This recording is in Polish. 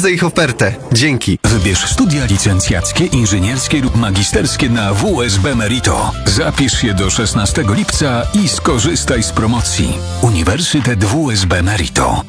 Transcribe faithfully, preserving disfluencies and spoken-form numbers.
sprawdzę ich ofertę. Dzięki. Wybierz studia licencjackie, inżynierskie lub magisterskie na W S B Merito. Zapisz się do szesnastego lipca i skorzystaj z promocji. Uniwersytet W S B Merito.